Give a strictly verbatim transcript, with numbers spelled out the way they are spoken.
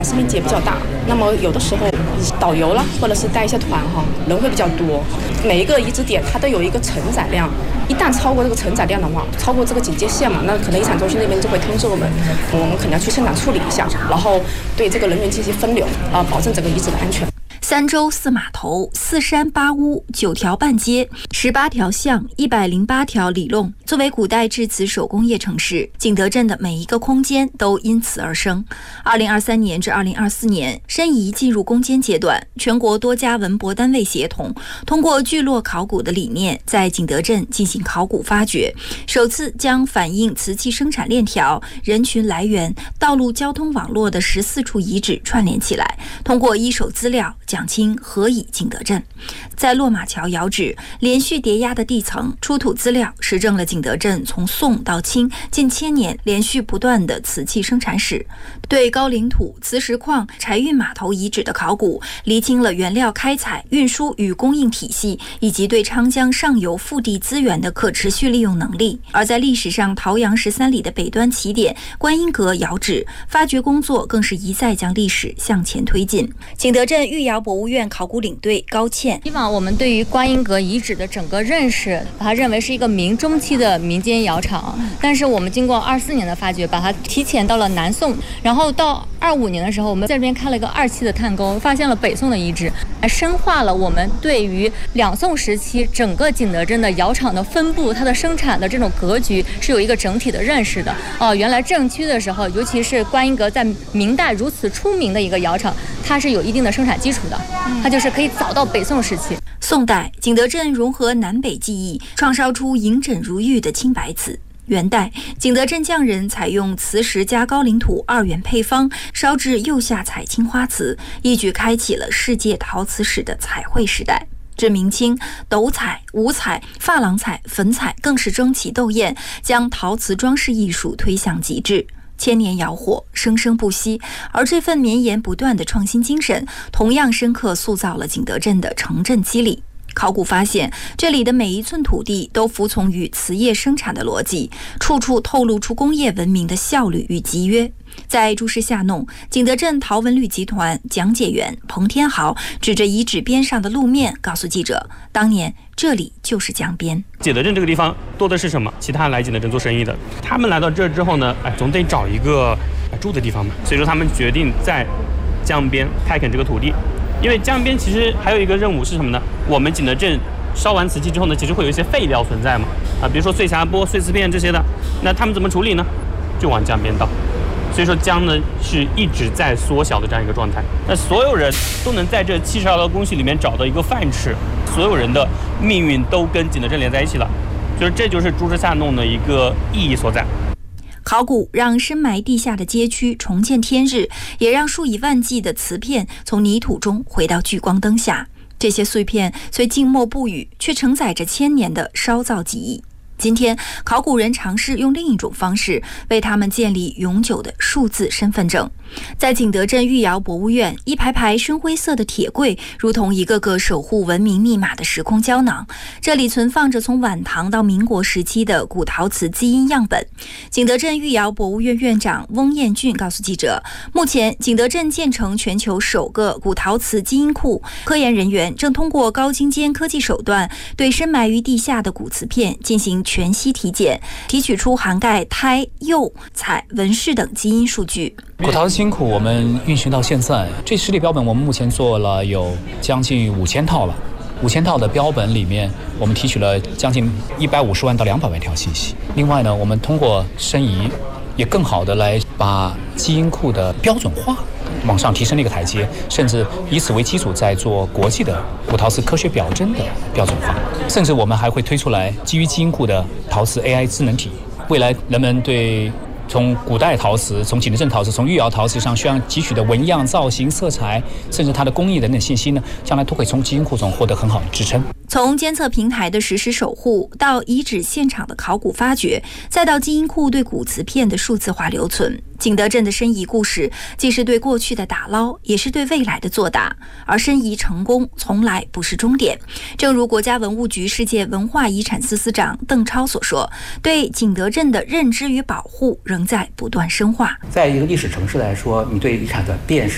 市民节比较大，那么有的时候导游了，或者是带一些团哈，人会比较多。每一个遗址点它都有一个承载量，一旦超过这个承载量的话，超过这个警戒线嘛，那可能遗产中心那边就会通知我们，我们可能要去现场处理一下，然后对这个人员进行分流啊，保证整个遗址的安全。 三洲四码头、四山八屋、九条半街、十八条巷、一百零八条里弄，作为古代制瓷手工业城市，景德镇的每一个空间都因此而生。二零二三年至二零二四年，申遗进入攻坚阶段，全国多家文博单位协同，通过聚落考古的理念，在景德镇进行考古发掘，首次将反映瓷器生产链条、人群来源、道路交通网络的十四处遗址串联起来，通过一手资料讲清何以景德镇。在落马桥窑址连续叠压的地层出土资料，实证了景德镇从宋到清近千年连续不断的瓷器生产史。对高岭土、磁石矿、柴运码头遗址的考古，厘清了原料开采、运输与供应体系，以及对昌江上游腹地资源的可持续利用能力。而在历史上桃阳十三里的北端起点观音阁窑址，发掘工作更是一再将历史向前推进。景德镇御窑博物院考古领队高倩， 以往我们对于观音阁遗址的整个认识，把它认为是一个明中期的民间窑厂，但是我们经过二四年的发掘，把它提前到了南宋，然后到二五年的时候，我们在这边开了一个二期的探沟，发现了北宋的遗址，还深化了我们对于两宋时期整个景德镇的窑厂的分布、它的生产的这种格局是有一个整体的认识的。哦，原来正区的时候，尤其是观音阁在明代如此出名的一个窑厂，它是有一定的生产基础的，它就是可以早到北宋时期。 宋代，景德镇融合南北技艺，创烧出银枕如玉的青白瓷。元代，景德镇匠人采用磁石加高岭土二元配方，烧制釉下彩青花瓷，一举开启了世界陶瓷史的彩绘时代。至明清，斗彩、五彩、珐琅彩、粉彩更是争奇斗艳，将陶瓷装饰艺术推向极致。千年窑火生生不息，而这份绵延不断的创新精神，同样深刻塑造了景德镇的城镇肌理。考古发现，这里的每一寸土地都服从于瓷业生产的逻辑，处处透露出工业文明的效率与集约。在诸事下弄，景德镇陶文旅集团讲解员彭天豪指着遗址边上的路面，告诉记者，当年这里就是江边。 景德镇这个地方多的是什么？其他来景德镇做生意的，他们来到这儿之后呢，哎，总得找一个住的地方嘛，所以说他们决定在江边开垦这个土地。因为江边其实还有一个任务是什么呢？我们景德镇烧完瓷器之后呢，其实会有一些废料存在嘛，啊，比如说碎匣钵、碎瓷片这些的，那他们怎么处理呢？就往江边倒。所以说江呢是一直在缩小的这样一个状态。那所有人都能在这七十二道工序里面找到一个饭吃，所有人的命运都跟景德镇连在一起了，就是这就是诸事下弄的一个意义所在。 考古让深埋地下的街区重见天日，也让数以万计的瓷片从泥土中回到聚光灯下。这些碎片虽静默不语，却承载着千年的烧造记忆。今天，考古人尝试用另一种方式为他们建立永久的数字身份证。在景德镇御窑博物院，一排排深灰色的铁柜如同一个个守护文明密码的时空胶囊，这里存放着从晚唐到民国时期的古陶瓷基因样本。景德镇御窑博物院院长翁彦俊告诉记者，目前景德镇建成全球首个古陶瓷基因库，科研人员正通过高精尖科技手段，对深埋于地下的古瓷片进行全息体检，提取出涵盖胎、釉、彩、纹饰等基因数据。 古陶基因库我们运行到现在，这实体标本我们目前做了有将近五千套了。五千套的标本里面，我们提取了将近一百五十万到两百万条信息。另外呢，我们通过申遗，也更好的来把基因库的标准化往上提升了一个台阶，甚至以此为基础，在做国际的古陶瓷科学表征的标准化。甚至我们还会推出来基于基因库的陶瓷 A I 智能体。未来人们对从古代陶瓷、从景德镇陶瓷、从御窑陶瓷上需要汲取的纹样、造型、色彩，甚至它的工艺等等信息呢，将来都会从基因库中获得很好的支撑。 从监测平台的实时守护，到遗址现场的考古发掘，再到基因库对古瓷片的数字化留存，景德镇的申遗故事既是对过去的打捞，也是对未来的作答。而申遗成功从来不是终点，正如国家文物局世界文化遗产司司长邓超所说，对景德镇的认知与保护仍在不断深化。 在一个历史城市来说，你对遗产的辨识